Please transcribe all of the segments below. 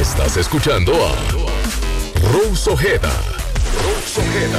Estás escuchando a Rose Ojeda. Rose Ojeda.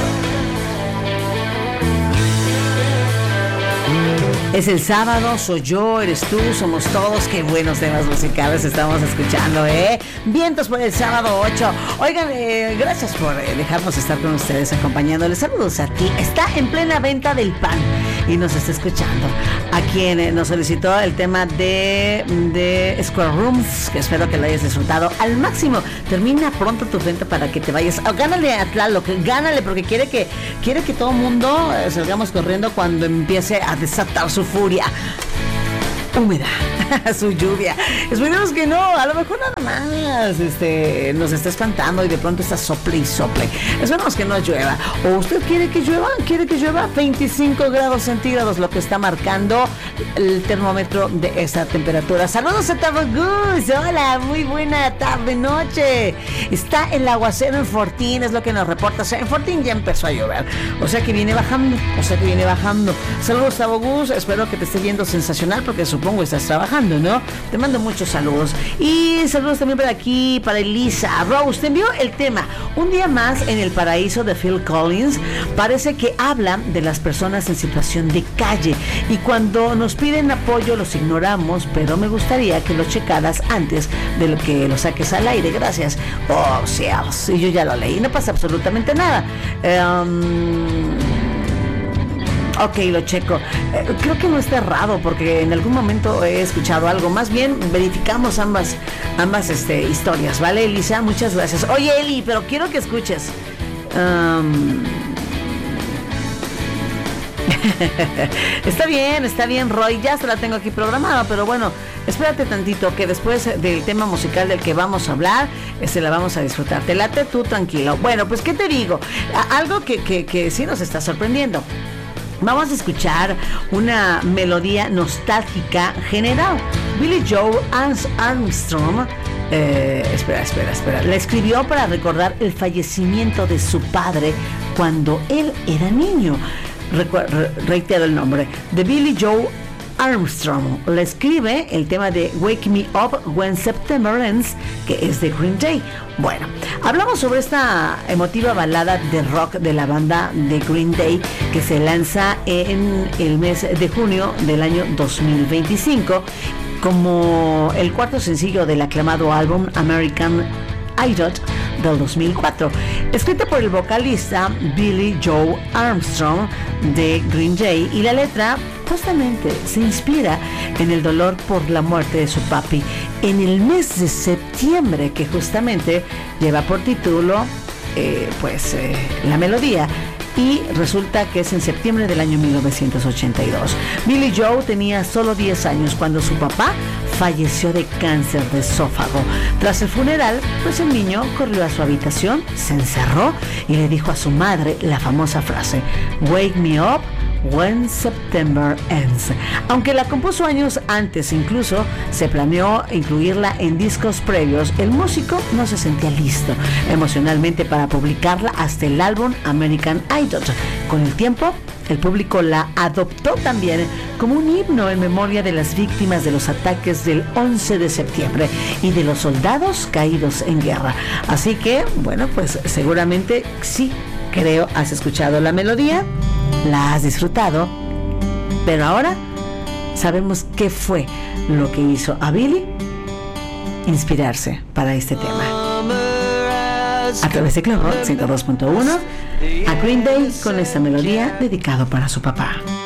Es el sábado, soy yo, eres tú, somos todos. Qué buenos temas musicales estamos escuchando, ¿eh? Vientos por el sábado 8. Oigan, gracias por dejarnos estar con ustedes acompañándoles. Saludos a ti. Está en plena venta del pan y nos está escuchando. A quien nos solicitó el tema de Square Rooms, que espero que lo hayas disfrutado al máximo. Termina pronto tu venta para que te vayas. Gánale a Tlaloc, gánale, porque quiere que todo el mundo salgamos corriendo cuando empiece a desatar su furia húmeda, su lluvia. Esperemos que no, a lo mejor nada más nos está espantando y de pronto está sople y sople. Esperemos que no llueva. ¿O usted quiere que llueva? 25 grados centígrados, lo que está marcando el termómetro de esa temperatura. Saludos a Tabagus. Hola, muy buena tarde, noche. Está el aguacero en Fortín, es lo que nos reporta. O sea, en Fortín ya empezó a llover. O sea que viene bajando. Saludos, Tabagus. Espero que te esté yendo sensacional, porque supongo estás trabajando, ¿no? Te mando muchos saludos. Y saludos también para aquí, para Elisa. Rose, te envió el tema Un día más en el paraíso de Phil Collins. Parece que habla de las personas en situación de calle y cuando nos piden apoyo los ignoramos, pero me gustaría que lo checaras antes de lo que lo saques al aire. Gracias. Oh, cielos. Y yo ya lo leí, no pasa absolutamente nada. Ok, lo checo. Creo que no está errado, porque en algún momento he escuchado algo. Más bien verificamos ambas historias, ¿vale, Elisa? Muchas gracias. Oye, Eli, pero quiero que escuches. Está bien, Roy. Ya se la tengo aquí programada, pero bueno, espérate tantito, que después del tema musical del que vamos a hablar, la vamos a disfrutar. Te late tú, tranquilo. Bueno, pues, ¿qué te digo? Algo que sí nos está sorprendiendo. Vamos a escuchar una melodía nostálgica general. Billie Joe Armstrong, la escribió para recordar el fallecimiento de su padre cuando él era niño. Reitero el nombre, de Billie Joe Armstrong. Le escribe el tema de Wake Me Up When September Ends, que es de Green Day. Bueno, hablamos sobre esta emotiva balada de rock de la banda de Green Day, que se lanza en el mes de junio del año 2025 como el cuarto sencillo del aclamado álbum American Idol del 2004, escrita por el vocalista Billie Joe Armstrong de Green Day, y la letra justamente se inspira en el dolor por la muerte de su papi en el mes de septiembre, que justamente lleva por título la melodía. Y resulta que es en septiembre del año 1982. Billie Joe tenía solo 10 años cuando su papá falleció de cáncer de esófago. Tras el funeral, pues el niño corrió a su habitación, se encerró y le dijo a su madre la famosa frase: Wake me up When September Ends. Aunque la compuso años antes, incluso se planeó incluirla en discos previos, el músico no se sentía listo emocionalmente para publicarla hasta el álbum American Idol. Con el tiempo, el público la adoptó también como un himno en memoria de las víctimas de los ataques del 11 de septiembre y de los soldados caídos en guerra. Así que, bueno, pues seguramente sí, creo, has escuchado la melodía, la has disfrutado, pero ahora sabemos qué fue lo que hizo a Billie inspirarse para este tema. A través de Globo 102.1, a Green Day con esta melodía dedicado para su papá.